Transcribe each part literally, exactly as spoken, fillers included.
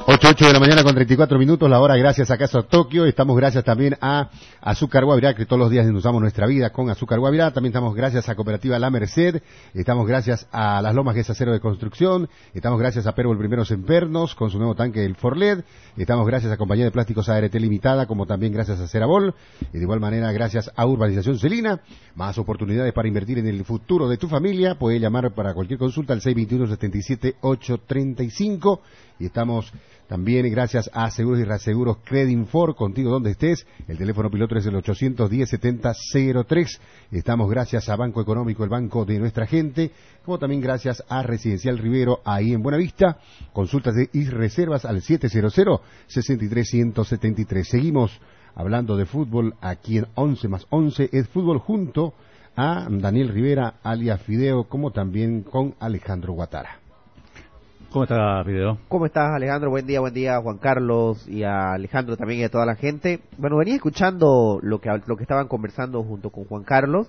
ocho, ocho de la mañana con treinta y cuatro minutos, la hora gracias a Casa Tokio. Estamos gracias también a Azúcar Guavirá, que todos los días usamos nuestra vida con Azúcar Guavirá. También estamos gracias a Cooperativa La Merced. Estamos gracias a Las Lomas, que es acero de construcción. Estamos gracias a Pervo el Primeros en Pernos, con su nuevo tanque, el Forled. Estamos gracias a Compañía de Plásticos A R T Limitada, como también gracias a Cerabol. Y de igual manera, gracias a Urbanización Celina. Más oportunidades para invertir en el futuro de tu familia. Puedes llamar para cualquier consulta al seis dos uno, siete siete, ocho tres cinco. Y estamos también gracias a Seguros y Reaseguros Credinfor, contigo donde estés. El teléfono piloto es el ochocientos diez, setenta cero tres. Estamos gracias a Banco Económico, el banco de nuestra gente, como también gracias a Residencial Rivero, ahí en Buenavista. Consultas y reservas al siete cero cero, seis tres uno siete tres. Seguimos hablando de fútbol aquí en once más once, es fútbol junto a Daniel Rivera, alias Fideo, como también con Alejandro Guatara. ¿Cómo estás, Fideo? ¿Cómo estás, Alejandro? Buen día, buen día, Juan Carlos, y a Alejandro también y a toda la gente. Bueno, venía escuchando lo que lo que estaban conversando junto con Juan Carlos,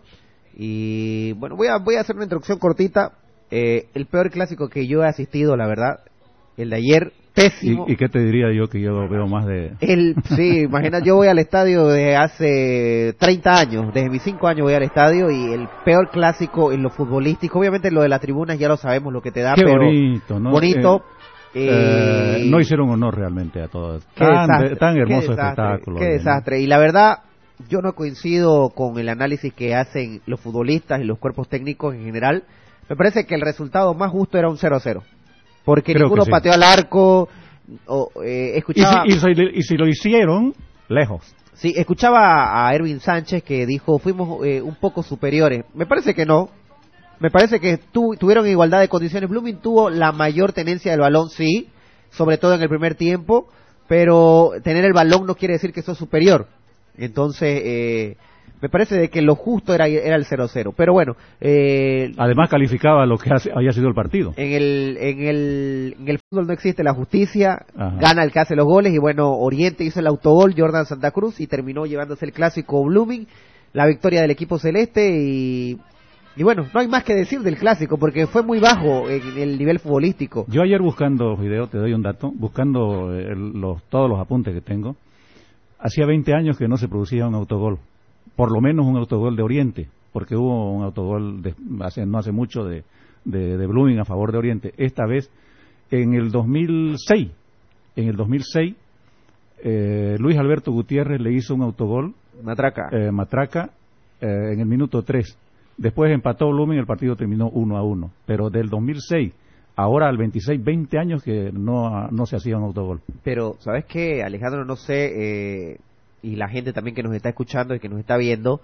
y bueno, voy a voy a hacer una introducción cortita. Eh, el peor clásico que yo he asistido, la verdad, el de ayer, pésimo. ¿Y, y qué te diría yo, que yo veo más de...? El, sí, imagina, yo voy al estadio desde hace treinta años, desde mis cinco años voy al estadio, y el peor clásico en lo futbolístico, obviamente lo de las tribunas ya lo sabemos lo que te da, qué pero bonito, ¿no? bonito. Eh, eh, eh, no hicieron honor realmente a todo. Qué Tan, desastre, tan hermoso qué desastre, espectáculo. Qué ¿no? desastre. Y la verdad, yo no coincido con el análisis que hacen los futbolistas y los cuerpos técnicos en general. Me parece que el resultado más justo era un cero a cero. Porque Creo ninguno sí. pateó al arco. O, eh, escuchaba... y, si, y, si, y si lo hicieron, lejos. Sí, escuchaba a Erwin Sánchez que dijo, fuimos eh, un poco superiores. Me parece que no. Me parece que tu, tuvieron igualdad de condiciones. Blooming tuvo la mayor tenencia del balón, sí, sobre todo en el primer tiempo, pero tener el balón no quiere decir que sos superior. Entonces, eh, me parece de que lo justo era, era el cero cero. Pero bueno. Eh, Además calificaba lo que hace, había sido el partido. En el, en el, en el fútbol no existe la justicia, Ajá. Gana el que hace los goles, y bueno, Oriente hizo el autogol, Jordan Santa Cruz, y terminó llevándose el clásico Blooming, la victoria del equipo celeste, y, y bueno, no hay más que decir del clásico, porque fue muy bajo en el nivel futbolístico. Yo ayer buscando, Fideo, te doy un dato, buscando el, los, todos los apuntes que tengo, hacía veinte años que no se producía un autogol. Por lo menos un autogol de Oriente, porque hubo un autogol de, hace, no hace mucho de, de, de Blooming a favor de Oriente. Esta vez, en el dos mil seis, en el dos mil seis, eh, Luis Alberto Gutiérrez le hizo un autogol, Matraca, eh, Matraca, eh, en el minuto tres. Después empató Blooming, el partido terminó uno a uno. Pero del dos mil seis, ahora al veintiséis, veinte años que no, no se hacía un autogol. Pero, ¿sabes qué, Alejandro? No sé... Eh... y la gente también que nos está escuchando y que nos está viendo,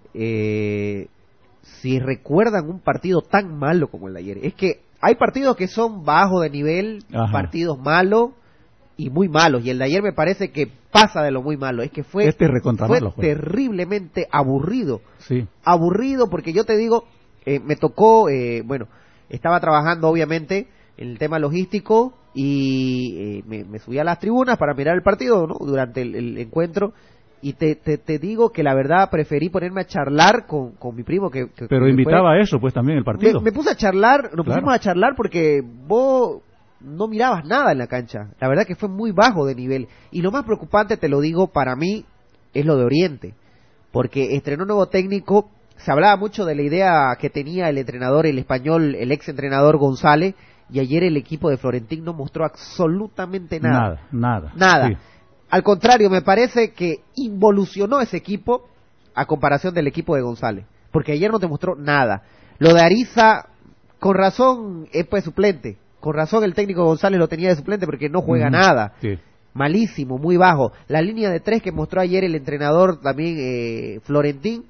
eh, si recuerdan un partido tan malo como el de ayer. Es que hay partidos que son bajos de nivel, Ajá. partidos malos y muy malos, y el de ayer me parece que pasa de lo muy malo. Es que fue, este fue malo, terriblemente aburrido. Sí. Aburrido, porque yo te digo, eh, me tocó, eh, bueno, estaba trabajando obviamente en el tema logístico, y eh, me, me subí a las tribunas para mirar el partido, ¿no? Durante el, el encuentro, y te, te te digo que la verdad preferí ponerme a charlar con, con mi primo que, que pero que invitaba fue. a eso pues también el partido. Me, me puse a charlar, nos claro. pusimos a charlar porque vos no mirabas nada en la cancha. La verdad que fue muy bajo de nivel, y lo más preocupante, te lo digo, para mí es lo de Oriente, porque estrenó un nuevo técnico. Se hablaba mucho de la idea que tenía el entrenador, el español, el ex entrenador González, y ayer el equipo de Florentín no mostró absolutamente nada. Nada, nada. Nada. Sí. Al contrario, me parece que involucionó ese equipo a comparación del equipo de González, porque ayer no te mostró nada. Lo de Ariza, con razón, es pues suplente. Con razón el técnico González lo tenía de suplente, porque no juega mm, nada. Sí. Malísimo, muy bajo. La línea de tres que mostró ayer el entrenador también, eh, Florentín,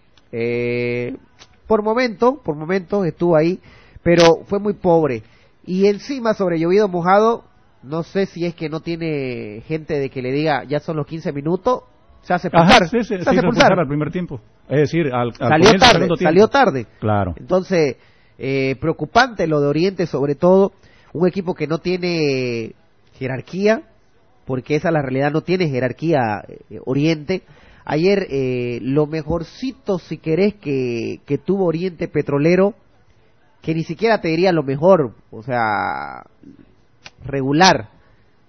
eh, por momentos, por momentos estuvo ahí, pero fue muy pobre. Y encima, sobre llovido mojado, no sé si es que no tiene gente de que le diga, ya son los quince minutos, se hace pulsar. Ajá, sí, sí, se, se hace pulsar al primer tiempo. Es decir, al, al salió tarde, salió tarde. Claro. Entonces, eh, preocupante lo de Oriente, sobre todo, un equipo que no tiene jerarquía, porque esa es la realidad, no tiene jerarquía eh, Oriente. Ayer, eh, lo mejorcito, si querés, que, que tuvo Oriente Petrolero, que ni siquiera te diría lo mejor, o sea, regular,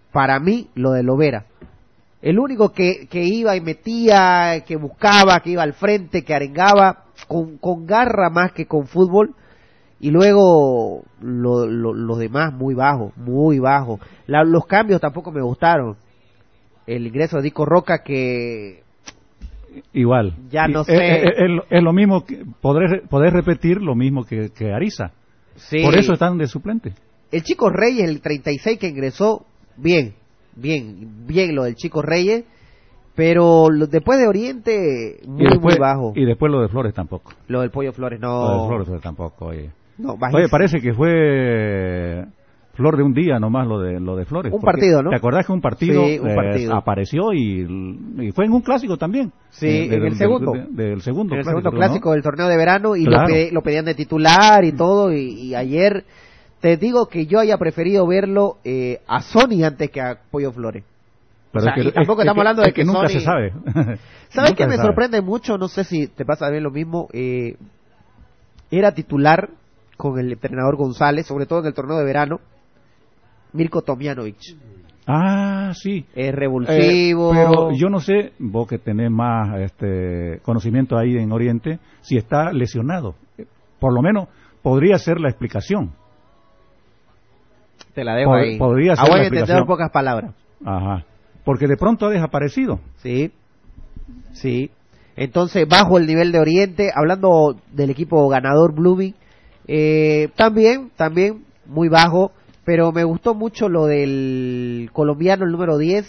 para mí, lo de Lovera. El único que, que iba y metía, que buscaba, que iba al frente, que arengaba, con, con garra más que con fútbol. Y luego lo, lo, los demás muy bajo, muy bajo. La, los cambios tampoco me gustaron. El ingreso de Dico Roca que... Igual. Ya no es, sé. Es, es, es lo mismo, que poder, poder repetir lo mismo que, que Ariza. Sí. Por eso están de suplente. El Chico Reyes, el treinta y seis que ingresó, bien, bien, bien lo del Chico Reyes, pero lo, después de Oriente, muy, después, muy bajo. Y después lo de Flores tampoco. Lo del Pollo Flores, no. Lo de Flores tampoco, oye. No, oye, parece que fue flor de un día nomás lo de lo de Flores. Un partido, ¿no? ¿Te acordás que un partido, sí, un partido. Eh, apareció y, y fue en un clásico también? Sí, eh, de, en de, el segundo. De, de, del segundo en el clásico, segundo clásico ¿no? del torneo de verano y claro. lo, pe lo pedían de titular y todo, y, y ayer te digo que yo haya preferido verlo eh, a Sony antes que a Pollo Flores. Pero o sea, es que, y tampoco es, estamos es hablando de que, que nunca Sony... se sabe. ¿Sabes qué se me sabe. sorprende mucho? No sé si te pasa también lo mismo. Eh, era titular con el entrenador González, sobre todo en el torneo de verano, Mirko Tomjanovic. Ah, sí. Es revulsivo. Eh, pero yo no sé, vos que tenés más este conocimiento ahí en Oriente, si está lesionado. Por lo menos podría ser la explicación. Te la dejo Pod ahí. Podría ser a buen la explicación. entender pocas palabras. Ajá. Porque de pronto ha desaparecido. Sí, sí. Entonces, bajo el nivel de Oriente, hablando del equipo ganador Blooming, eh, también, también muy bajo, pero me gustó mucho lo del colombiano, el número diez.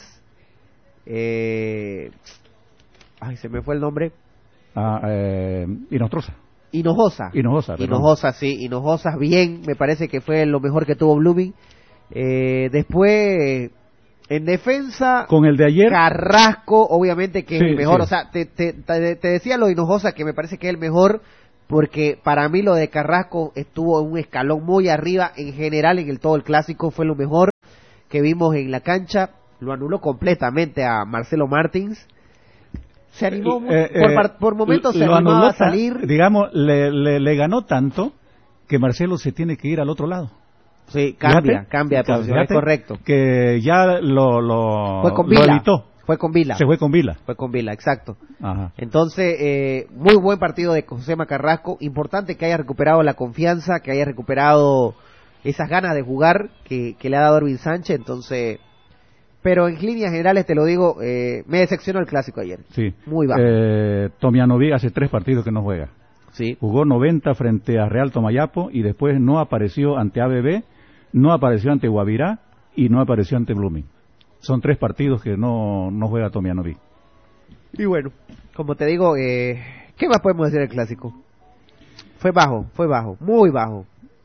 Eh, ay, se me fue el nombre. Ah, eh, Inostroza. Hinojosa. Hinojosa, perdón. Hinojosa, sí. Hinojosa, bien. Me parece que fue lo mejor que tuvo Blooming. Eh, después, en defensa... Con el de ayer... Carrasco, obviamente que sí, es el mejor. Sí. O sea, te, te, te, te decía lo de Hinojosa, que me parece que es el mejor, porque para mí lo de Carrasco estuvo en un escalón muy arriba. En general, en el todo el clásico, fue lo mejor que vimos en la cancha. Lo anuló completamente a Marcelo Martins. Se animó, eh, por, eh, por momentos se lo animaba anuló, a salir. Digamos, le, le, le ganó tanto que Marcelo se tiene que ir al otro lado. Sí, cambia, Fíjate, cambia de posición, es correcto. Que ya lo, lo, fue con lo Vila, evitó. Fue con Vila. Se fue con Vila. Fue con Vila, exacto. Ajá. Entonces, eh, muy buen partido de Josema Carrasco. Importante que haya recuperado la confianza, que haya recuperado esas ganas de jugar que, que le ha dado Erwin Sánchez. Entonces... Pero en líneas generales te lo digo, eh, me decepcionó el clásico ayer. Sí. Muy bajo. Eh, Tomjanovic hace tres partidos que no juega. Sí. Jugó noventa frente a Real Tomayapo y después no apareció ante A B B, no apareció ante Guavirá y no apareció ante Blooming. Son tres partidos que no, no juega Tomjanovic. Y bueno, como te digo, eh, ¿qué más podemos decir del clásico? Fue bajo, fue bajo, muy bajo.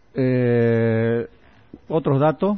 Eh, otros datos.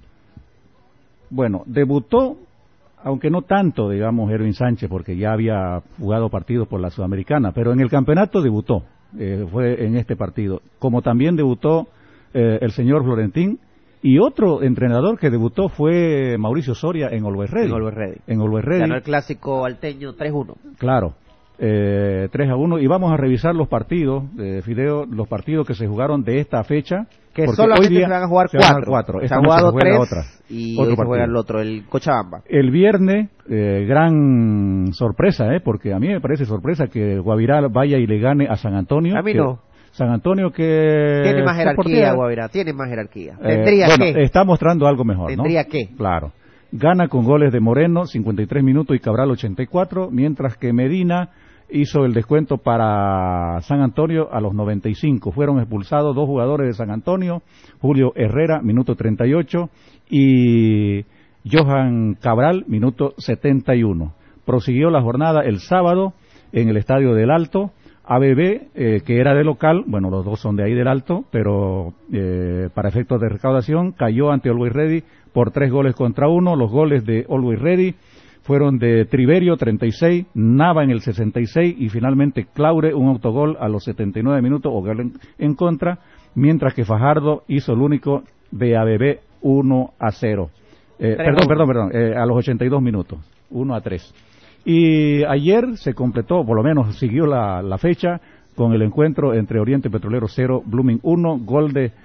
Bueno, debutó, aunque no tanto, digamos, Erwin Sánchez, porque ya había jugado partidos por la Sudamericana, pero en el campeonato debutó, eh, fue en este partido. Como también debutó eh, el señor Florentín, y otro entrenador que debutó fue Mauricio Soria en Always Ready. En Always Ready. En Always Ready. Ganó el clásico alteño tres uno. Claro. Eh, tres a uno, y vamos a revisar los partidos, eh, Fideo, los partidos que se jugaron de esta fecha. Que solamente se van a jugar se cuatro. cuatro. Se han jugado se tres otra. y Otro hoy se juega partido. el otro, el Cochabamba. El viernes, eh, gran sorpresa, eh, porque a mí me parece sorpresa que Guavirá vaya y le gane a San Antonio. A mí que, no. San Antonio que... Tiene más jerarquía, portea, Guavirá, tiene más jerarquía. eh, Tendría bueno, que. está mostrando algo mejor, Tendría ¿no? que. Claro. Gana con goles de Moreno, cincuenta y tres minutos, y Cabral, ochenta y cuatro, mientras que Medina hizo el descuento para San Antonio a los noventa y cinco. Fueron expulsados dos jugadores de San Antonio, Julio Herrera, minuto treinta y ocho, y Johan Cabral, minuto setenta y uno. Prosiguió la jornada el sábado en el Estadio del Alto. A B B, eh, que era de local, bueno, los dos son de ahí del Alto, pero eh, para efectos de recaudación, cayó ante Always Ready por tres goles contra uno. Los goles de Always Ready fueron de Triverio, treinta y seis, Nava en el sesenta y seis, y finalmente Claure, un autogol a los setenta y nueve minutos, o gol en, en contra, mientras que Fajardo hizo el único de A B B, uno a cero. Eh, perdón, perdón, perdón, eh, a los ochenta y dos minutos, uno a tres. Y ayer se completó, por lo menos siguió la, la fecha, con el encuentro entre Oriente Petrolero cero, Blooming uno, gol de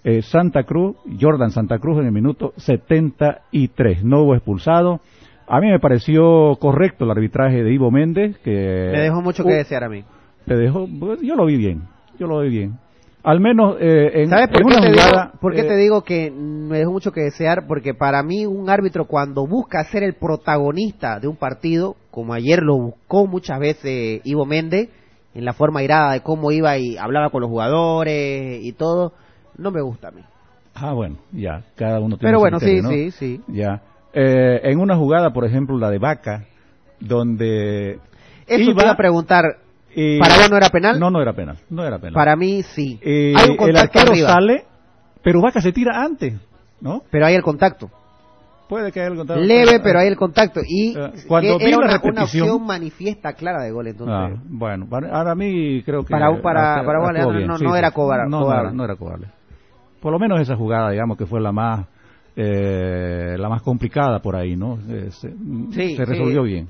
Eh, Santa Cruz, Jordan Santa Cruz en el minuto setenta y tres, no hubo expulsado. A mí me pareció correcto el arbitraje de Ivo Méndez, que... Me dejó mucho que uh, desear a mí. Me dejó, yo lo vi bien, yo lo vi bien. Al menos eh, en, ¿Sabes por, en qué una te jugada... Digo, ¿Por qué eh, te digo que me dejó mucho que desear? Porque para mí un árbitro cuando busca ser el protagonista de un partido, como ayer lo buscó muchas veces Ivo Méndez, en la forma irada de cómo iba y hablaba con los jugadores y todo, no me gusta a mí. Ah, bueno, ya, cada uno tiene Pero su bueno, criterio, sí, ¿no? sí, sí. Ya. Eh, en una jugada, por ejemplo, la de Vaca, donde... Eso iba, te iba a preguntar... Y ¿Para vos no era penal? No, no era penal, no era penal. Para mí sí. Eh, hay un contacto el arquero arriba. sale, pero Vaca se tira antes, ¿no? Pero hay el contacto. Puede que haya el contacto. Leve, pero hay el contacto. Y uh, cuando que vi era la una, repetición, una opción manifiesta clara de gol. Entonces, ah, bueno, para, para mí creo que... Para, para, hasta, para vos, Alejandro, bien, no, sí, no sí, era cobarde. No, no, era, no era cobarde. Por lo menos esa jugada, digamos, que fue la más eh, la más complicada por ahí, ¿no? Eh, se, sí, se resolvió sí. bien.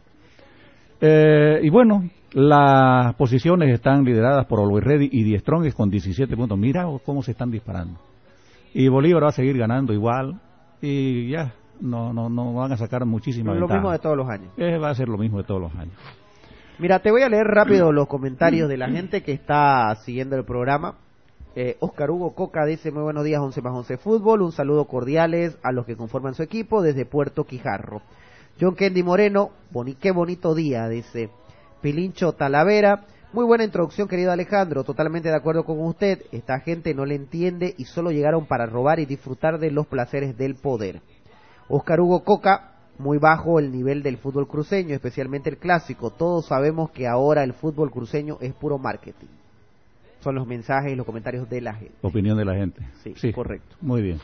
Eh, y bueno, las posiciones están lideradas por Always Ready y Die Strongest con diecisiete puntos. Mira cómo se están disparando. Y Bolívar va a seguir ganando igual. Y ya, no no no van a sacar muchísima Lo ventaja. mismo de todos los años. Eh, va a ser lo mismo de todos los años. Mira, te voy a leer rápido los comentarios de la gente que está siguiendo el programa. Eh, Oscar Hugo Coca dice: muy buenos días, once más once Fútbol. Un saludo cordiales a los que conforman su equipo desde Puerto Quijarro. John Kendi Moreno, boni, qué bonito día, dice. Pilincho Talavera, muy buena introducción, querido Alejandro, totalmente de acuerdo con usted. Esta gente no le entiende y solo llegaron para robar y disfrutar de los placeres del poder. Oscar Hugo Coca, muy bajo el nivel del fútbol cruceño, especialmente el clásico. Todos sabemos que ahora el fútbol cruceño es puro marketing. Son los mensajes y los comentarios de la gente. Opinión de la gente. Sí, sí, correcto. Muy bien.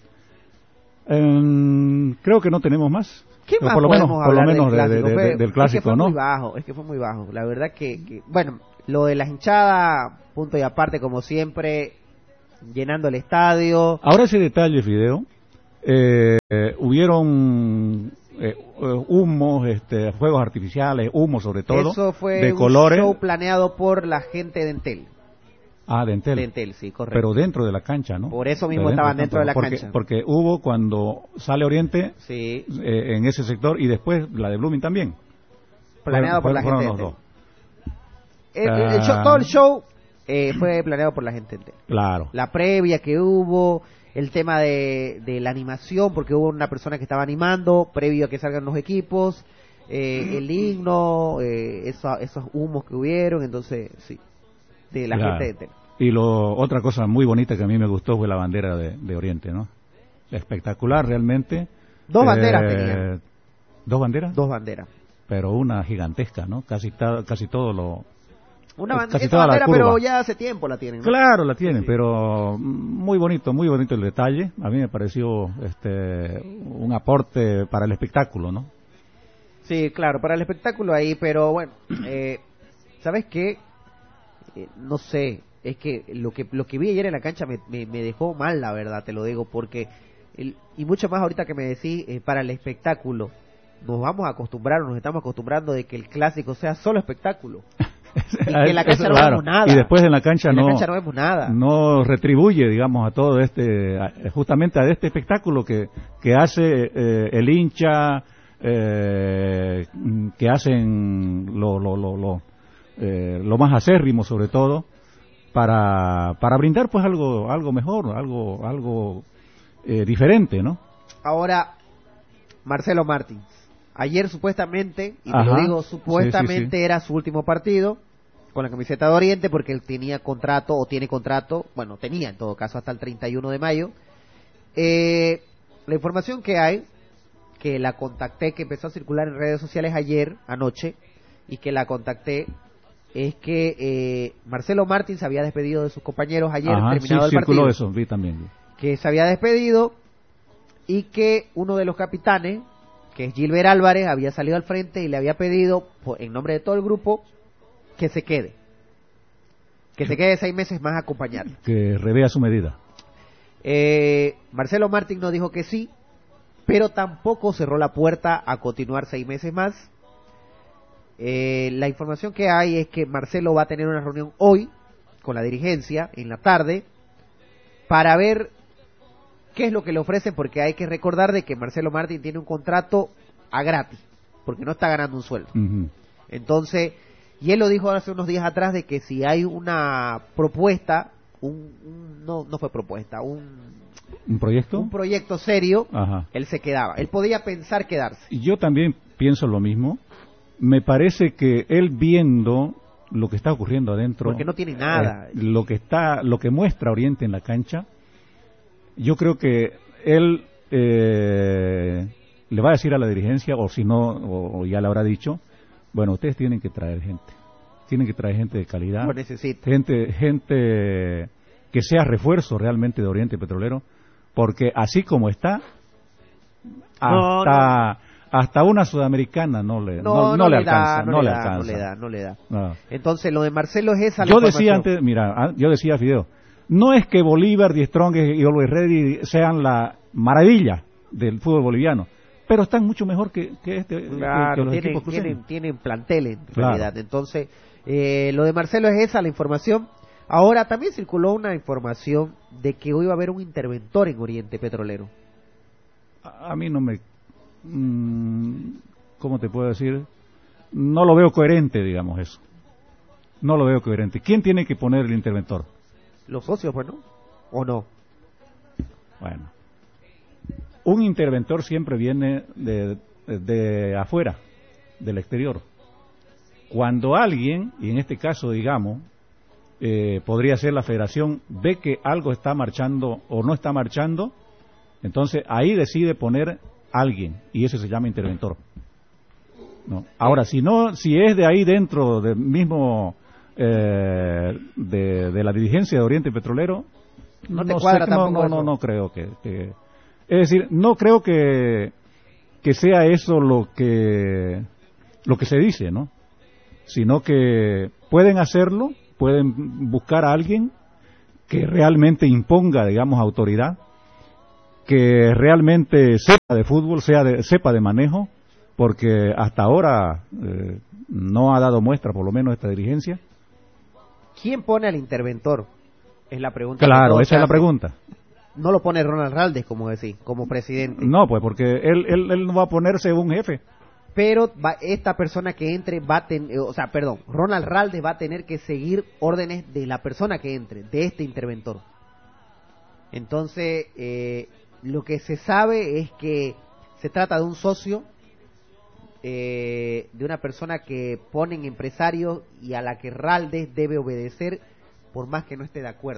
Um, creo que no tenemos más. ¿Qué más por lo menos, por lo menos del de, clásico? de, de, del clásico, es que fue ¿no? muy bajo, es que fue muy bajo. La verdad que, que, bueno, lo de las hinchadas, punto y aparte, como siempre, llenando el estadio. Ahora ese detalle, Fideo, eh, eh, hubieron eh, humos, este, fuegos artificiales, humo sobre todo, Eso fue de un colores. show planeado por la gente de Entel. Ah, de Entel. De Entel, sí, correcto. Pero dentro de la cancha, ¿no? Por eso mismo de estaban dentro de la porque, cancha. Porque hubo cuando sale Oriente sí. eh, en ese sector y después la de Blooming también. Planeado fueron, por la gente los de dos. El, el, el show, todo el show eh, fue planeado por la gente de Entel. Claro. La previa que hubo, el tema de, de la animación, porque hubo una persona que estaba animando previo a que salgan los equipos, eh, el himno, eh, eso, esos humos que hubieron, entonces sí, de la claro. gente de Entel. Y lo, otra cosa muy bonita que a mí me gustó fue la bandera de, de Oriente, ¿no? Espectacular realmente. Dos eh, banderas tenían. ¿Dos banderas? Dos banderas. Pero una gigantesca, ¿no? Casi, ta, casi todo lo... Una band casi esa toda bandera, la curva. pero ya hace tiempo la tienen, ¿no? Claro, la tienen, sí, sí. pero muy bonito, muy bonito el detalle. A mí me pareció este un aporte para el espectáculo, ¿no? Sí, claro, para el espectáculo ahí, pero bueno, eh, ¿sabes qué? Eh, no sé, es que lo que lo que vi ayer en la cancha me, me, me dejó mal, la verdad, te lo digo, porque, el, y mucho más ahorita que me decís, eh, para el espectáculo, nos vamos a acostumbrar, nos estamos acostumbrando de que el clásico sea solo espectáculo. Y que en la cancha no claro. vemos nada. Y después en la cancha en no, la cancha no vemos nada. No retribuye, digamos, a todo este, a, justamente a este espectáculo que, que hace eh, el hincha, eh, que hacen lo, lo, lo, lo, eh, lo más acérrimo sobre todo, para, para brindar pues algo, algo mejor, algo, algo eh, diferente, ¿no? Ahora, Marcelo Martins. Ayer supuestamente, y te Ajá. lo digo, supuestamente sí, sí, sí. era su último partido con la camiseta de Oriente porque él tenía contrato, o tiene contrato, bueno, tenía en todo caso hasta el treinta y uno de mayo. Eh, la información que hay, que la contacté, que empezó a circular en redes sociales ayer, anoche, y que la contacté, es que eh, Marcelo Martins se había despedido de sus compañeros ayer, Ajá, terminado sí, el partido. eso, vi también. Que se había despedido y que uno de los capitanes, que es Gilbert Álvarez, había salido al frente y le había pedido, en nombre de todo el grupo, que se quede. Que se quede seis meses más a acompañar. Que revea su medida. Eh, Marcelo Martín nos dijo que sí, pero tampoco cerró la puerta a continuar seis meses más. Eh, la información que hay es que Marcelo va a tener una reunión hoy con la dirigencia, en la tarde, para ver ¿Qué es lo que le ofrecen? Porque hay que recordar de que Marcelo Martín tiene un contrato a gratis, porque no está ganando un sueldo. Uh-huh. Entonces, y él lo dijo hace unos días atrás de que si hay una propuesta, un, un no no fue propuesta, un ¿Un proyecto? Un proyecto serio, Ajá. él se quedaba. Él podía pensar quedarse. Yo también pienso lo mismo. Me parece que él viendo lo que está ocurriendo adentro, porque no tiene nada, eh, lo que está, lo que muestra Oriente en la cancha, yo creo que él eh, le va a decir a la dirigencia, o si no, o, o ya le habrá dicho, bueno, ustedes tienen que traer gente, tienen que traer gente de calidad, lo necesita. gente, gente que sea refuerzo realmente de Oriente Petrolero, porque así como está, hasta No, no. hasta una sudamericana no le no, No, no no le le da, alcanza, no no le le da, no alcanza. le da, no le da. No. Entonces, lo de Marcelo es esa la Yo decía información. antes, mira, ah, yo decía, Fideo, no es que Bolívar, Die Strong y Always Ready sean la maravilla del fútbol boliviano, pero están mucho mejor que, que este que- Claro, que los tienen, equipos cruceños. tienen, tienen plantel en Claro. realidad. Entonces, eh, lo de Marcelo es esa la información. Ahora, también circuló una información de que hoy va a haber un interventor en Oriente Petrolero. A, a mí no me... mm, ¿Cómo te puedo decir? No lo veo coherente, digamos eso. No lo veo coherente. ¿Quién tiene que poner el interventor? Los socios, pues, ¿no? ¿O no? Bueno. Un interventor siempre viene de, de, de afuera, del exterior. Cuando alguien, y en este caso, digamos, eh, podría ser la federación, ve que algo está marchando o no está marchando, entonces ahí decide poner alguien, y ese se llama interventor. ¿No? Ahora, si no, si es de ahí dentro del mismo eh, de, de la dirigencia de Oriente Petrolero, No te sé, cuadra no, tampoco no, eso. no, no creo que, que- es decir, no creo que que sea eso lo que lo que se dice, ¿no? Sino que pueden hacerlo, pueden buscar a alguien que realmente imponga, digamos, autoridad, que realmente sepa de fútbol, sea de, sepa de manejo, porque hasta ahora eh, no ha dado muestra, por lo menos esta dirigencia. ¿Quién pone al interventor? Es la pregunta. que Claro, todos esa se es la hacen. pregunta. No lo pone Ronald Raldes, como decir, como presidente. No, pues porque él, él, él no va a ponerse un jefe. Pero va, esta persona que entre va a tener, o sea, perdón, Ronald Raldes va a tener que seguir órdenes de la persona que entre, de este interventor. Entonces, eh, lo que se sabe es que se trata de un socio, eh, de una persona que ponen empresarios y a la que Raldes debe obedecer por más que no esté de acuerdo.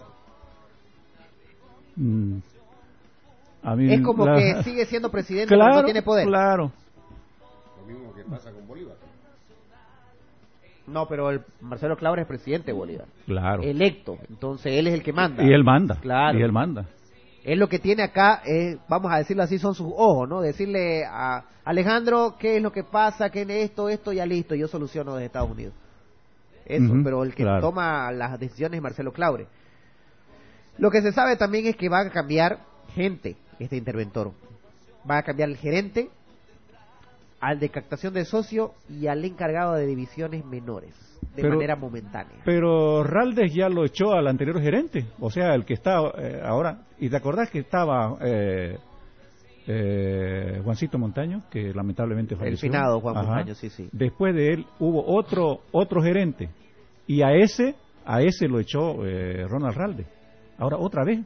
Mm. A mí Es como la- que sigue siendo presidente claro, pero no tiene poder. Claro. Lo mismo que pasa con Bolívar. No, pero el Marcelo Claure es presidente de Bolívar. Claro. Electo, entonces él es el que manda. Y él manda. Claro. Y él manda. Él lo que tiene acá, es, vamos a decirlo así, son sus ojos, ¿no? Decirle a Alejandro qué es lo que pasa, qué es esto, esto, ya listo, yo soluciono desde Estados Unidos. Eso, Ujú, pero el que claro. toma las decisiones es Marcelo Claure. Lo que se sabe también es que va a cambiar gente, este interventor. Va a cambiar el gerente, al de captación de socio y al encargado de divisiones menores, de Pero- manera momentánea. Pero Raldes ya lo echó al anterior gerente, o sea, el que está eh, ahora. ¿Y te acordás que estaba eh, eh, Juancito Montaño, que lamentablemente El falleció? finado Juan Ajá. Montaño, sí, sí. Después de él hubo otro otro gerente, y a ese a ese lo echó eh, Ronald Raldes. Ahora otra vez.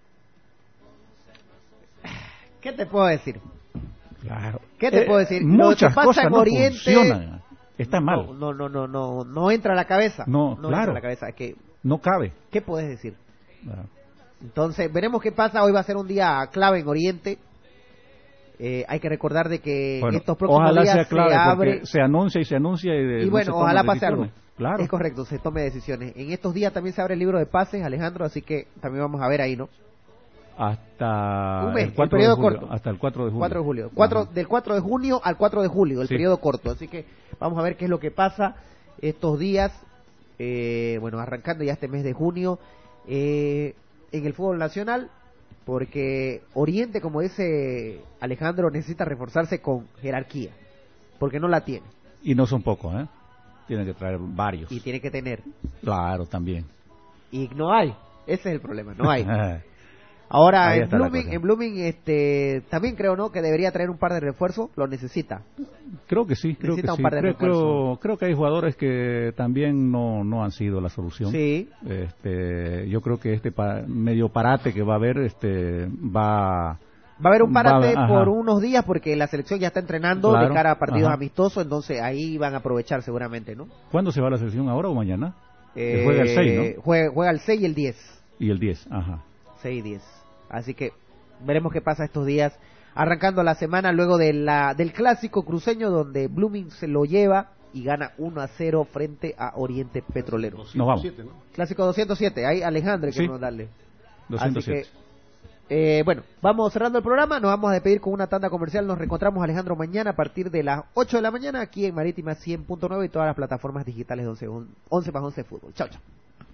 ¿Qué te puedo decir? Claro. ¿Qué te Eh, puedo decir? Lo Muchas que pasa cosas en no Oriente- funcionan. Está mal. No, no, no, no, no, no entra a la cabeza. No, entra claro. a la cabeza. Que, No cabe. ¿Qué puedes decir? Ah. Entonces, veremos qué pasa. Hoy va a ser un día clave en Oriente. Eh, hay que recordar de que Bueno, estos próximos ojalá días sea clave, se abre... porque se anuncia y se anuncia y, de- Y no bueno, se toman ojalá pase algo. decisiones. Claro. Es correcto, se tome decisiones. En estos días también se abre el libro de pases, Alejandro, así que también vamos a ver ahí, ¿no? Hasta Un mes, el el cuatro periodo de julio, corto. hasta el cuatro de julio. cuatro de julio. Cuatro- Ajá. del cuatro de junio al cuatro de julio, el Sí. periodo corto. Así que vamos a ver qué es lo que pasa estos días. Eh, bueno, arrancando ya este mes de junio eh, en el fútbol nacional, porque Oriente, como dice Alejandro, necesita reforzarse con jerarquía, porque no la tiene Y no son pocos, ¿eh? Tienen que traer varios. y tiene que tener. Claro, también. Y no hay. Ese es el problema, no hay. Ahora Ahí en está la Blooming, cosa. en Blooming este, también creo, ¿no? Que debería traer un par de refuerzos, lo necesita. Creo que sí, creo que Necesita un sí. par de Creo, creo, refuerzos. creo que hay jugadores que también no, no han sido la solución. Sí. Este, yo creo que este pa- medio parate que va a haber este, va... Va a haber un parate Va- ajá. por unos días porque la selección ya está entrenando Claro, de cara a partidos ajá. amistosos, entonces ahí van a aprovechar seguramente, ¿no? ¿Cuándo se va la selección? ¿Ahora o mañana? Eh, juega el seis, ¿no? Juega, juega el seis y el diez. Y el diez, ajá. seis y diez. Así que veremos qué pasa estos días, arrancando la semana luego de la del clásico cruceño donde Blooming se lo lleva y gana uno a cero frente a Oriente Petrolero. Nos vamos. Clásico doscientos siete, ahí Alejandro hay que Sí. mandarle. doscientos siete. Así que, eh, bueno, vamos cerrando el programa, nos vamos a despedir con una tanda comercial, nos reencontramos Alejandro mañana a partir de las ocho de la mañana aquí en Marítima cien punto nueve y todas las plataformas digitales de once, once más once Fútbol. Chao, chao.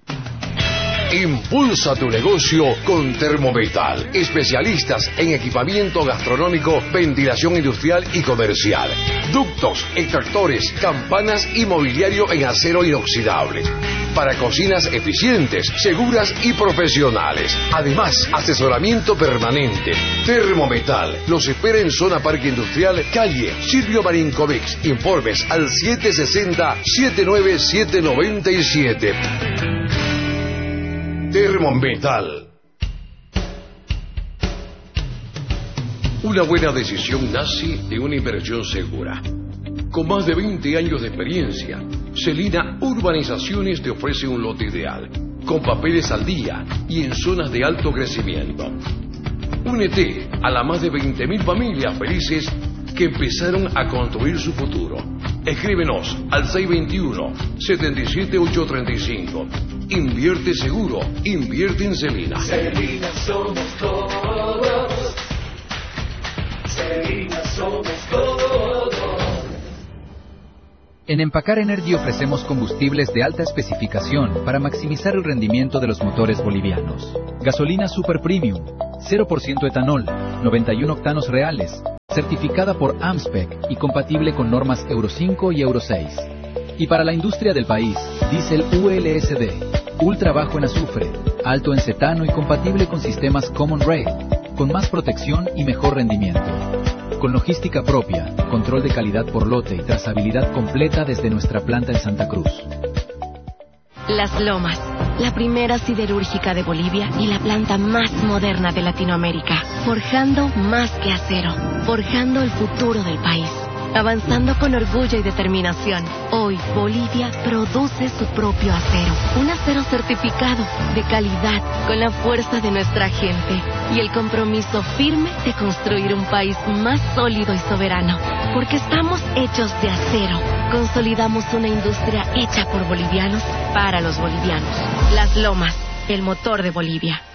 Impulsa tu negocio con Termometal, especialistas en equipamiento gastronómico, ventilación industrial y comercial, ductos, extractores, campanas y mobiliario en acero inoxidable, para cocinas eficientes, seguras y profesionales. Además, asesoramiento permanente. Termometal los espera en zona Parque Industrial, calle Silvio Marinkovic. Informes al siete sesenta, setenta y nueve, setecientos noventa y siete. Termometal. Una buena decisión nace de una inversión segura. Con más de veinte años de experiencia, Celina Urbanizaciones te ofrece un lote ideal, con papeles al día y en zonas de alto crecimiento. Únete a las más de veinte mil familias felices que empezaron a construir su futuro. Escríbenos al seis dos uno, siete siete ocho tres cinco. Invierte seguro, invierte en Celina. Celina somos todos. Celina somos todos. En Empacar Energy ofrecemos combustibles de alta especificación para maximizar el rendimiento de los motores bolivianos. Gasolina Super Premium, cero por ciento etanol, noventa y uno octanos reales, certificada por AMSPEC y compatible con normas Euro cinco y Euro seis. Y para la industria del país, diésel U L S D, ultra bajo en azufre, alto en cetano y compatible con sistemas Common Rail, con más protección y mejor rendimiento. Con logística propia, control de calidad por lote y trazabilidad completa desde nuestra planta en Santa Cruz. Las Lomas, la primera siderúrgica de Bolivia y la planta más moderna de Latinoamérica, forjando más que acero, forjando el futuro del país. Avanzando con orgullo y determinación, hoy Bolivia produce su propio acero. Un acero certificado, de calidad, con la fuerza de nuestra gente y el compromiso firme de construir un país más sólido y soberano. Porque estamos hechos de acero. Consolidamos una industria hecha por bolivianos para los bolivianos. Las Lomas, el motor de Bolivia.